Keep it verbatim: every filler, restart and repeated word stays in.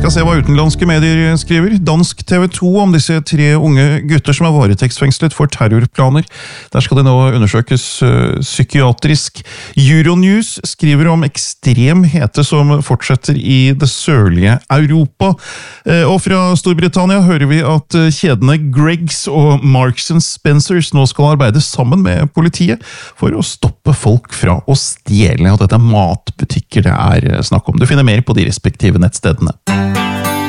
skal se hva utenlandske medier skriver. Dansk T V to om disse tre unge gutter som er varetektsfengslet for terrorplaner. Der skal det nå undersøkes uh, psykiatrisk. Euronews skriver om ekstrem hete som fortsetter i det sørlige Europa. Uh, og fra Storbritannia hører vi at uh, kjedene Greggs og Marks and Spencers nå skal arbeide sammen med politiet for å stoppe folk fra å stjele. Og dette er matbutikker det er snakk om. Du finner mer på de respektive nettstedene.